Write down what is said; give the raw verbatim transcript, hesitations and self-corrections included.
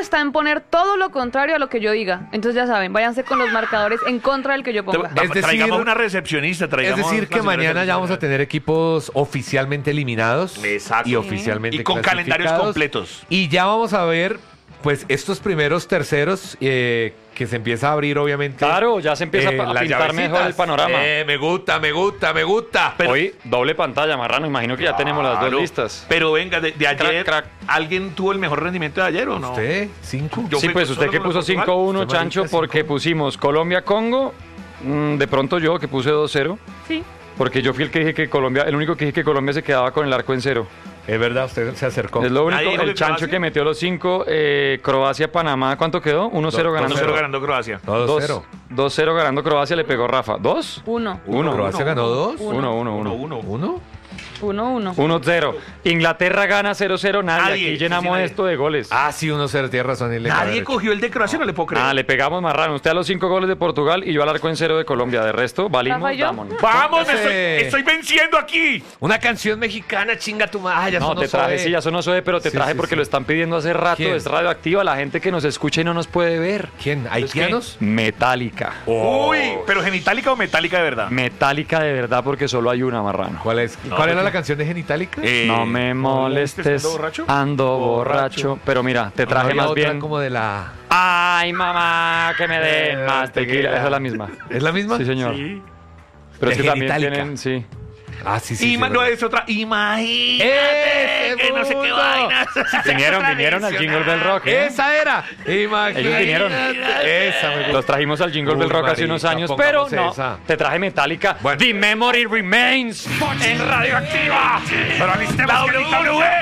está en poner todo lo contrario a lo que yo diga. Entonces ya saben, váyanse con los marcadores en contra del que yo ponga. Es decir, traigamos una recepcionista, traigamos Es decir, que mañana ya vamos a tener equipos oficialmente eliminados. Exacto. Y oficialmente Y con calendarios completos. Y ya vamos a ver, pues, estos primeros terceros eh, que se empieza a abrir, obviamente. Claro, ya se empieza eh, a las pintar mejor llavecitas. el panorama. Eh, me gusta, me gusta, me gusta. Pero, hoy, doble pantalla, Marrano. Imagino que ya tenemos las dos Claro. listas. Pero venga, de, de ayer, Crack, crack. ¿alguien tuvo el mejor rendimiento de ayer o no? ¿Usted? ¿Cinco? Yo Sí, fui pues usted solo que con puso Portugal. cinco uno, Usted, Chancho, marica, porque cinco. pusimos Colombia-Congo. Mm, de pronto yo, que puse dos cero. Sí. Porque yo fui el que dije que Colombia, el único que dije que Colombia se quedaba con el arco en cero. Es verdad, usted se acercó. Es lo único. Nadie dijo El que Chancho Croacia. que metió los cinco. Eh, Croacia-Panamá, ¿cuánto quedó? uno cero Dos- ganando. uno cero Cro- ganando Croacia. No, dos dos- cero. dos cero ganando Croacia, le pegó Rafa. ¿Dos? Uno. Uno. ¿Croacia ganó dos? Uno, uno, uno. uno. ¿Uno? Uno, uno. uno cero. Inglaterra gana cero cero. Nadie. Nadie, Aquí sí, llenamos sí, nadie. esto de goles. Ah, sí, uno cero, tiene razón. y le Nadie cabe cogió el de Croacia, no le puedo creer. Ah, le pegamos Marrano. Usted a los cinco goles de Portugal y yo al arco en cero de Colombia. De resto, valimos, ¿Rafa y yo? vámonos. ¡Vamos! me Póngase. Estoy, estoy venciendo aquí. Una canción mexicana, chinga tu madre. Ah, ya No, sonó te traje, suave. sí, ya sonó suave, pero te Sí, traje sí, porque sí. lo están pidiendo hace rato. ¿Quién? Es radioactiva. La gente que nos escucha y no nos puede ver. ¿Quién? ¿Haitianos? Metálica. Uy, pero genitálica o metálica de verdad. Metálica de verdad porque solo hay una, Marrano. ¿Cuál es? No, ¿Cuál era porque- la canción de Genitálica? Eh, No me molestes, ¿ando borracho? ando borracho. Pero mira, te ¿No traje había más otra bien. como de la... Ay, mamá, que me den Eh, más tequila. tequila. Esa es la misma. ¿Es la misma? Sí, señor. Sí. Pero es De que también Genitalica. tienen, sí. Ah, sí, sí. Ima- sí, no verdad. es otra. Imagínate ¡Ese que no sé qué mundo! vainas. Vinieron, vinieron al Jingle Bell Rock. ¿eh? Esa era. Imagínate. Ellos vinieron. Esa me gusta. Los trajimos al Jingle Bell Uy, Rock hace unos marica, años, pero pongamos no. esa. Te traje Metallica. Bueno. The Memory Remains en Radioactiva. Pero necesitamos que W.